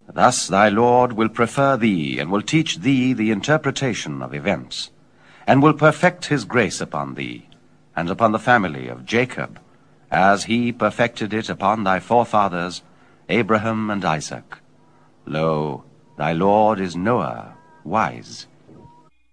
Thus thy Lord will prefer thee, and will teach thee the interpretation of events, and will perfect his grace upon thee, and upon the family of Jacob, as he perfected it upon thy forefathers, Abraham and Isaac. Lo, thy Lord is knower, wise.